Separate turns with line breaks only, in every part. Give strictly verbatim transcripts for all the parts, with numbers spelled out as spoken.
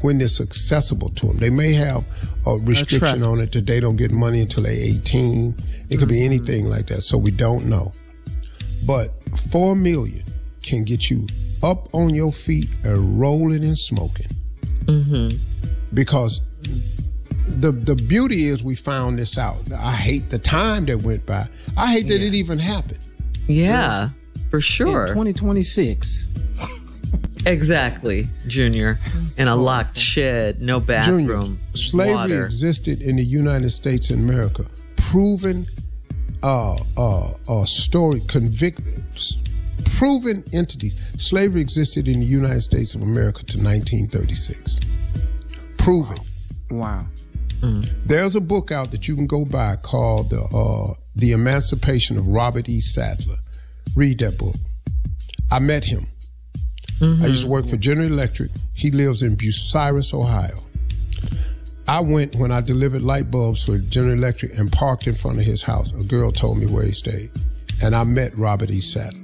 when it's accessible to them. They may have a restriction on it that they don't get money until they're eighteen. It could mm-hmm. be anything like that, so we don't know. But four million can get you up on your feet and rolling and smoking. Mm-hmm. Because the the beauty is we found this out. I hate the time that went by. I hate that yeah. it even happened.
Yeah, yeah. for sure.
In twenty twenty-six.
Exactly, Junior. In a locked shed, no bathroom,
Junior, slavery
water.
existed in the United States of America. Proven uh, uh, uh, story, convicted, proven entities. Slavery existed in the United States of America to nineteen thirty-six. Proven.
Wow.
Mm. There's a book out that you can go buy called the uh, The Emancipation of Robert E. Sadler. Read that book. I met him. Mm-hmm. I used to work for General Electric. He lives in Bucyrus, Ohio. I went when I delivered light bulbs for General Electric and parked in front of his house. A girl told me where he stayed. And I met Robert E. Sadler.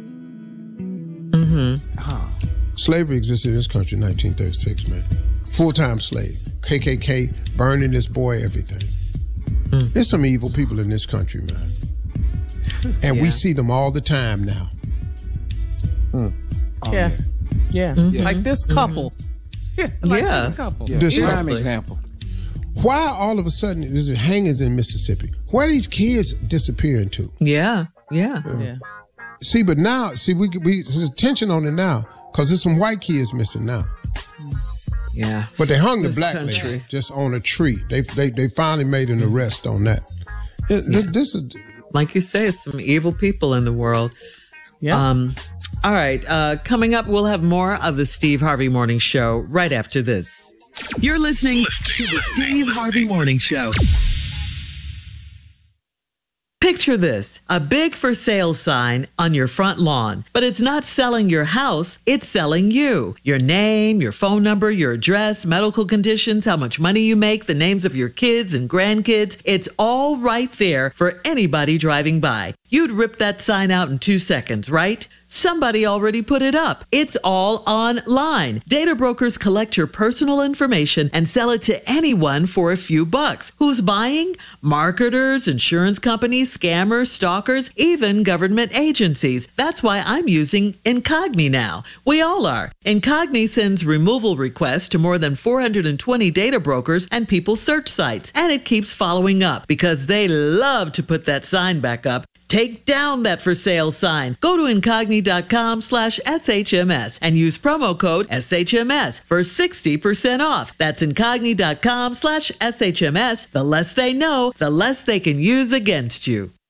Mm-hmm.
Oh.
Slavery existed in this country in nineteen thirty-six, man. Full-time slave. K K K, burning this boy, everything. Mm. There's some evil people in this country, man. And yeah. we see them all the time now.
Mm.
Oh,
yeah.
yeah.
Yeah.
Mm-hmm.
Like this couple.
Mm-hmm.
Yeah. Like
yeah.
this couple.
Yeah.
This
prime example.
Why all of a sudden there's hangings in Mississippi? Where are these kids disappearing to?
Yeah. Yeah.
Uh,
Yeah.
See, but now, see, we we there's tension on it now because there's some white kids missing now.
Yeah.
But they hung the
This
black
country.
lady just on a tree. They they they finally made an arrest on that. It,
Yeah.
This is
Like you say, it's some evil people in the world.
Yeah.
Um, all right. Uh, coming up, we'll have more of the Steve Harvey Morning Show right after this.
You're listening to the Steve Harvey Morning Show.
Picture this, a big for sale sign on your front lawn, but it's not selling your house, it's selling you. Your name, your phone number, your address, medical conditions, how much money you make, the names of your kids and grandkids. It's all right there for anybody driving by. You'd rip that sign out in two seconds, right? Somebody already put it up. It's all online. Data brokers collect your personal information and sell it to anyone for a few bucks. Who's buying? Marketers, insurance companies, scammers, stalkers, even government agencies. That's why I'm using Incogni now. We all are. Incogni sends removal requests to more than four hundred twenty data brokers and people search sites. And it keeps following up because they love to put that sign back up. Take down that for sale sign. Go to incogni.com slash SHMS and use promo code S H M S for sixty percent off. That's incogni.com slash SHMS. The less they know, the less they can use against you.